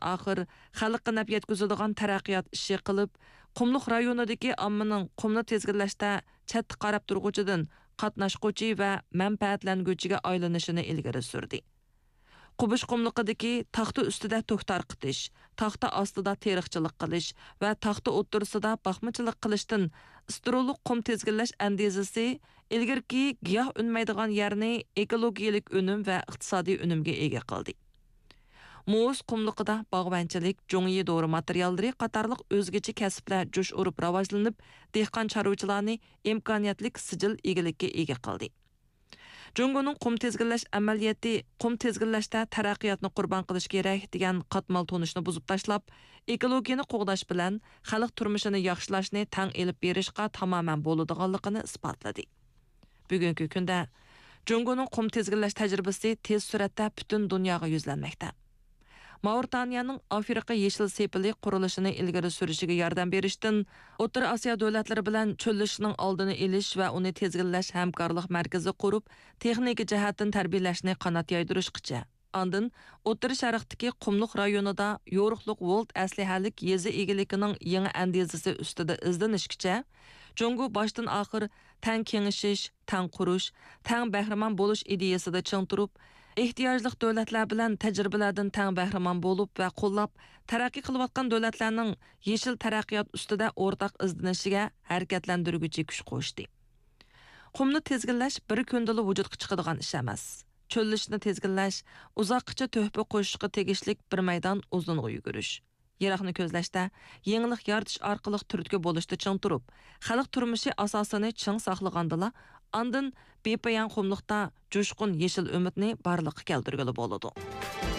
axır xalqqa nəf yetkizadigan taraqqiyot ishi qilib, Qumluq rayonidagi ommaning qumni tezginlashda chetda qarab turg'uchidan qatnashquchi va manfaatlanguvchiga aylanishini ilgari surdi. Qubish qumliqidagi taxta ustida to'xtar qitish, taxta ostida teriqchilik qilish va taxta o'ttirisida baxmachilik qilishdan istiroliq qum tezginlash andezisi ilgirki giyoh unmaydigan yerni ekologiyalik unum va iqtisodiy unumga ega qildi. Mo'uz qumliqida bog'banchilik, jo'ngyi dori materiallari qatorliq o'zgacha kasblar jo'sh urib rivojlanib, dehqon chorvachilarni imkoniyatlik sijil egilikka ega qildi. Jungoning qum tezginlash amaliyoti qum tezginlashda taraqqiyotni qurbon qilish kerak degan qatmal tonishni buzib tashlab, ekologiyani qo'g'dash bilan xalq turmushini yaxshilashni tang elib berishga tamoman bo'ladiganligini isbotladi. Bugungi kunda Jungoning qum tezginlash tajribasi tez suratda butun dunyoga yuzlanmoqda. Mauritaniyaning Afrika yeshil sepili qurilishini ilgari surishiga yordam berishdan, O'rta Osiyo davlatlari bilan cho'llashning oldini olish va uni tezginlash hamkorlik markazi qurib, texnik jihatdan tarbiyalashni qanot yaydirishgacha. Ondan O'rta Sharqdagi Qumluq rayonida yo'riqliq volt aslihalik yezi egiligining yangi andezisi ustida izlanishgacha, Jungo boshdan oxir tang kengishish, tang qurish, tang bahramon bo'lish ideyasida ching turib, ehtiyojli davlatlar bilan tajribalardan tang bahramon bo'lib va qo'llab taraqqiy qilayotgan davlatlarning yeshil taraqqiyot ustida o'rtaq izlanishiga harakatlantiruvchi kuch qo'shdi. Qumni tezginlash bir kundala vujudga chiqadigan ish emas. Cho'llishni tezginlash uzoqcha to'hfa qo'shishga tegishlik bir maydon uzunga yugurish. Yiroqni ko'zlashda yangilik yaratish orqali turtki bo'lishda ching turib, xalq turmushi asosini ching saqlagandala, ondan bepayon qumliqda jo'shqin yeshil umidni barliqqa keltirgili bo'ladi.